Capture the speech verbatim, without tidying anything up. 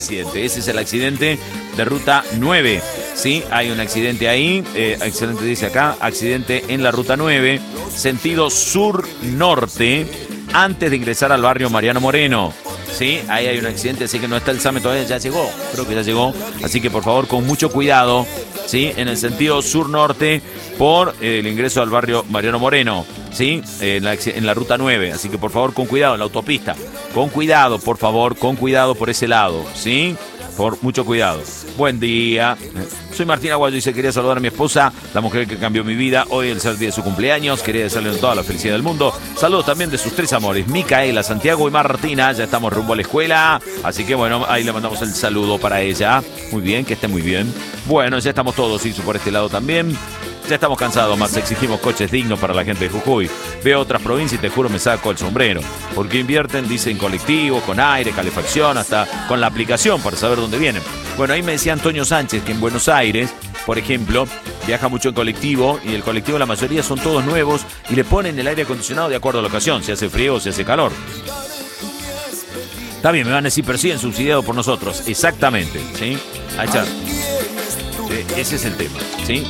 Accidente. Ese es el accidente de ruta nueve. Sí, hay un accidente ahí. Eh, excelente, dice acá. Accidente en la ruta nueve, sentido sur-norte, antes de ingresar al barrio Mariano Moreno. Sí, ahí hay un accidente, así que no está el SAME todavía, ya llegó. Creo que ya llegó. Así que por favor, con mucho cuidado. Sí, en el sentido sur-norte, por eh, el ingreso al barrio Mariano Moreno. Sí, eh, en, la, en la ruta nueve. Así que por favor, con cuidado en la autopista. Con cuidado, por favor, con cuidado por ese lado. ¿Sí? Por mucho cuidado. Buen día. Soy Martín Aguayo y se quería saludar a mi esposa, la mujer que cambió mi vida. Hoy es el día de su cumpleaños. Quería desearle toda la felicidad del mundo. Saludos también de sus tres amores, Micaela, Santiago y Martina. Ya estamos rumbo a la escuela. Así que bueno, ahí le mandamos el saludo para ella. Muy bien, que esté muy bien. Bueno, ya estamos todos, hizo por este lado también. Ya estamos cansados, más exigimos coches dignos para la gente de Jujuy. Veo otras provincias y te juro me saco el sombrero. Porque invierten, dicen, colectivos, con aire, calefacción, hasta con la aplicación para saber dónde vienen. Bueno, ahí me decía Antonio Sánchez que en Buenos Aires, por ejemplo, viaja mucho en colectivo y el colectivo la mayoría son todos nuevos y le ponen el aire acondicionado de acuerdo a la ocasión, si hace frío o si hace calor. Está bien, me van a decir, pero siguen subsidiados por nosotros. Exactamente, ¿sí? Ahí está. Sí, ese es el tema, ¿sí?